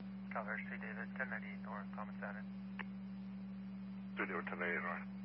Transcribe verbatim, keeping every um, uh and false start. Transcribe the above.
Calvary Street, David, ten ninety-eight North, Thomas Added. two David, ten ninety-eight North.